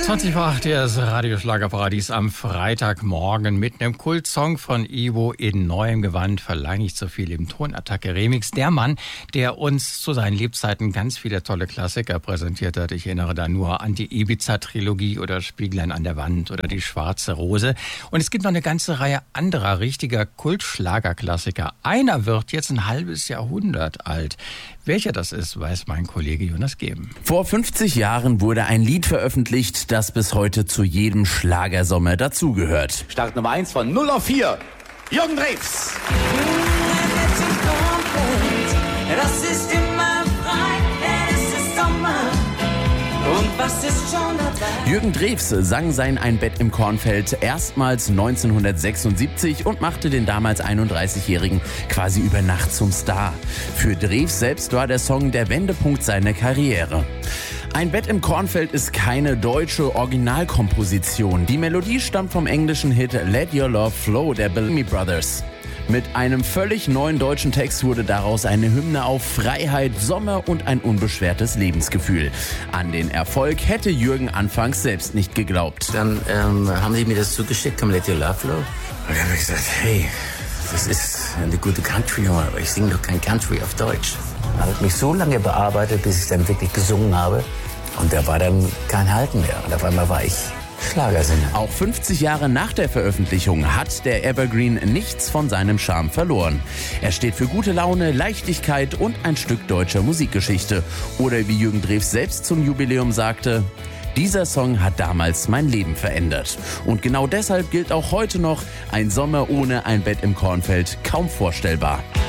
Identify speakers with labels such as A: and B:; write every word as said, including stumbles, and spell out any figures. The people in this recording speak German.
A: zwanzig vor acht, das Radioschlagerparadies am Freitagmorgen mit einem Kultsong von Ivo in neuem Gewand, verlange ich zu viel im Tonattacke Remix. Der Mann, der uns zu seinen Lebzeiten ganz viele tolle Klassiker präsentiert hat. Ich erinnere da nur an die Ibiza-Trilogie oder Spieglein an der Wand oder die Schwarze Rose. Und es gibt noch eine ganze Reihe anderer richtiger Kultschlagerklassiker. Einer wird jetzt ein halbes Jahrhundert alt. Welcher das ist, weiß mein Kollege Jonas Geben.
B: Vor fünfzig Jahren wurde ein Lied veröffentlicht, das bis heute zu jedem Schlagersommer dazugehört.
C: Start Nummer eins von null auf vier. Jürgen Drews.
D: Das ist immer frei, es ist Sommer. Und was ist schon dabei?
B: Jürgen Drews sang sein Ein Bett im Kornfeld erstmals neunzehnhundertsechsundsiebzig und machte den damals einunddreißigjährigen quasi über Nacht zum Star. Für Drews selbst war der Song der Wendepunkt seiner Karriere. Ein Bett im Kornfeld ist keine deutsche Originalkomposition. Die Melodie stammt vom englischen Hit Let Your Love Flow der Bellamy Brothers. Mit einem völlig neuen deutschen Text wurde daraus eine Hymne auf Freiheit, Sommer und ein unbeschwertes Lebensgefühl. An den Erfolg hätte Jürgen anfangs selbst nicht geglaubt.
E: Dann ähm, haben sie mir das zugeschickt, Come Let Your Love Flow. Und dann habe ich gesagt, hey, das ist eine gute Country-Nummer, aber ich singe doch kein Country auf Deutsch. Ich habe mich so lange bearbeitet, bis ich dann wirklich gesungen habe. Und da war dann kein Halten mehr. Und auf einmal war ich Schlagersänger.
B: Auch fünfzig Jahre nach der Veröffentlichung hat der Evergreen nichts von seinem Charme verloren. Er steht für gute Laune, Leichtigkeit und ein Stück deutscher Musikgeschichte. Oder wie Jürgen Drews selbst zum Jubiläum sagte: Dieser Song hat damals mein Leben verändert. Und genau deshalb gilt auch heute noch: Ein Sommer ohne ein Bett im Kornfeld kaum vorstellbar.